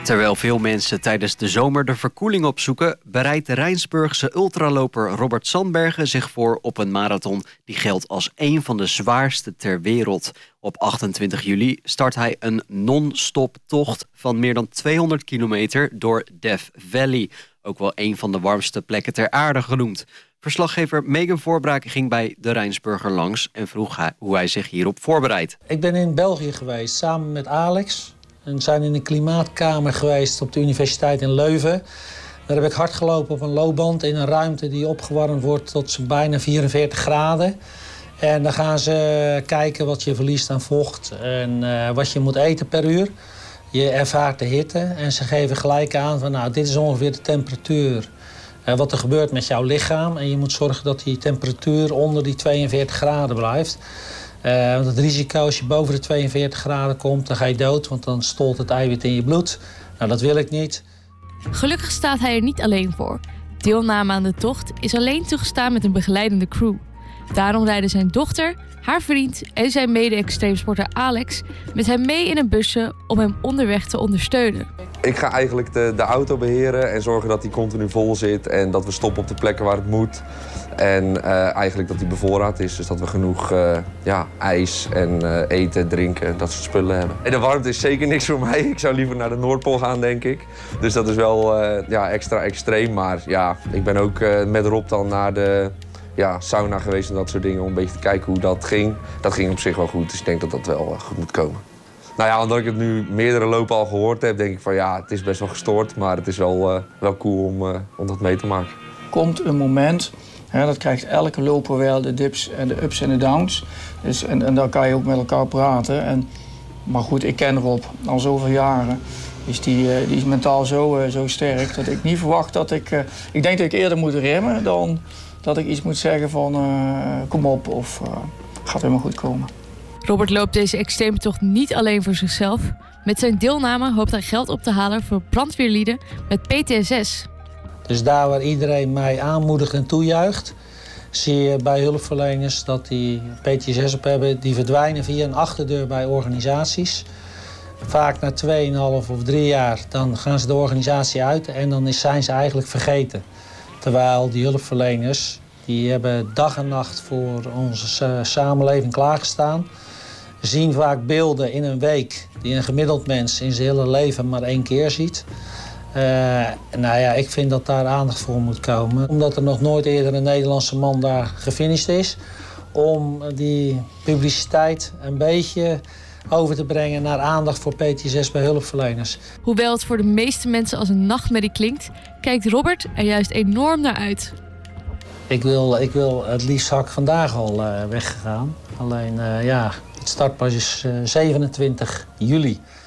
Terwijl veel mensen tijdens de zomer de verkoeling opzoeken, bereidt de Rijnsburgse ultraloper Robert Sandbergen zich voor op een marathon die geldt als een van de zwaarste ter wereld. Op 28 juli start hij een non-stop tocht van meer dan 200 kilometer door Death Valley, ook wel een van de warmste plekken ter aarde genoemd. Verslaggever Megan Voorbraak ging bij de Rijnsburger langs en vroeg hoe hij zich hierop voorbereidt. Ik ben in België geweest samen met Alex. En zijn in een klimaatkamer geweest op de universiteit in Leuven. Daar heb ik hard gelopen op een loopband in een ruimte die opgewarmd wordt tot bijna 44 graden. En dan gaan ze kijken wat je verliest aan vocht en wat je moet eten per uur. Je ervaart de hitte en ze geven gelijk aan van nou, dit is ongeveer de temperatuur. Wat er gebeurt met jouw lichaam. En je moet zorgen dat die temperatuur onder die 42 graden blijft. Want het risico als je boven de 42 graden komt, dan ga je dood. Want dan stolt het eiwit in je bloed. Nou, dat wil ik niet. Gelukkig staat hij er niet alleen voor. Deelname aan de tocht is alleen toegestaan met een begeleidende crew. Daarom rijden zijn dochter, haar vriend en zijn mede-extreemsporter Alex met hem mee in een busje om hem onderweg te ondersteunen. Ik ga eigenlijk de auto beheren en zorgen dat die continu vol zit en dat we stoppen op de plekken waar het moet. En eigenlijk dat die bevoorraad is, dus dat we genoeg ijs en eten, drinken, dat soort spullen hebben. En de warmte is zeker niks voor mij. Ik zou liever naar de Noordpool gaan, denk ik. Dus dat is wel extra extreem. Maar ja, ik ben ook met Rob dan naar de sauna geweest en dat soort dingen om een beetje te kijken hoe dat ging. Dat ging op zich wel goed, dus ik denk dat dat wel goed moet komen. Nou ja, omdat ik het nu meerdere lopen al gehoord heb, denk ik van ja, het is best wel gestoord, maar het is wel cool om dat mee te maken. Komt een moment, dat krijgt elke loper wel, de dips en de ups en de downs. Dus, en dan kan je ook met elkaar praten. Maar goed, ik ken Rob al zoveel jaren. Dus die is mentaal zo sterk dat ik niet verwacht dat ik denk dat ik eerder moet remmen dan dat ik iets moet zeggen van kom op of gaat helemaal goed komen. Robert loopt deze extreme tocht niet alleen voor zichzelf. Met zijn deelname hoopt hij geld op te halen voor brandweerlieden met PTSS. Dus daar waar iedereen mij aanmoedigt en toejuicht, zie je bij hulpverleners dat die PTSS op hebben. Die verdwijnen via een achterdeur bij organisaties. Vaak na 2,5 of 3 jaar dan gaan ze de organisatie uit en dan zijn ze eigenlijk vergeten. Terwijl die hulpverleners die hebben dag en nacht voor onze samenleving klaargestaan. Zien vaak beelden in een week die een gemiddeld mens in zijn hele leven maar 1 keer ziet. Ik vind dat daar aandacht voor moet komen. Omdat er nog nooit eerder een Nederlandse man daar gefinished is. Om die publiciteit een beetje over te brengen naar aandacht voor PTSS bij hulpverleners. Hoewel het voor de meeste mensen als een nachtmerrie klinkt, kijkt Robert er juist enorm naar uit. Ik wil het liefst had ik vandaag al weggegaan. Alleen het startpas is 27 juli.